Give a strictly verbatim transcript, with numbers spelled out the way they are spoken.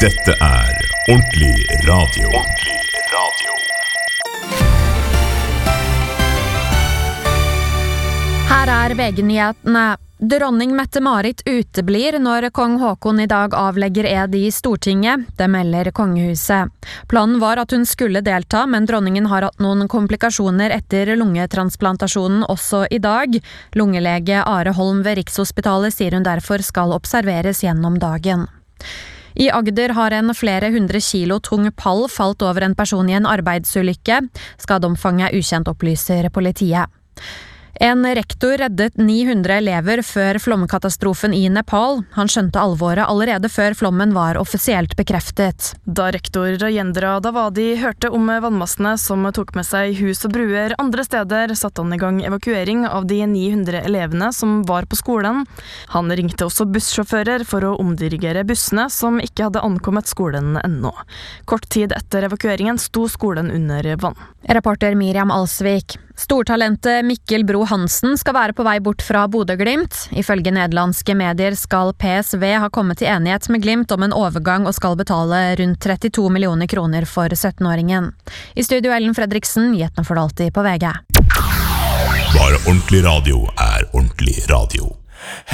Dette er ordentlig radio. Ordentlig radio. Her er V G-nyhetene. Dronning Mette-Marit uteblir når kong Håkon i dag avlegger ed i Stortinget, det melder kongehuset. Planen var at hun skulle delta, men dronningen har hatt noen komplikasjoner etter lungetransplantasjonen også i dag. Lungelege Are Holm ved Rikshospitalet sier hun derfor skal observeres gjennom dagen. I Agder har en flere hundre kilo tung pall falt over en person i en arbeidsulykke. Skadeomfanget er ukjent, opplyser politiet. En rektor reddet ni hundre elever før flomkatastrofen i Nepal. Han skjønte alvoret allerede før flommen var offisielt bekreftet. Da rektor Rajendra Davadi hørte om vannmassene som tok med seg hus og bruer andre steder, satte han i gang evakuering av de ni hundre elevene som var på skolen. Han ringte også bussjåfører for å omdirigere bussene som ikke hadde ankommet skolen ennå. Kort tid etter evakueringen sto skolen under vann. Reporter Miriam Alsvik. Stortalentet Mikkel Bro Hansen skal være på vei bort fra Bodø/Glimt. Ifølge nederlandske medier skal P S V ha kommet til enighet med Glimt om en overgang og skal betale rundt trettito millioner kroner for syttenåringen. I studio Ellen Fredriksen, nyhetene for alltid på V G. Bare ordentlig radio er ordentlig radio.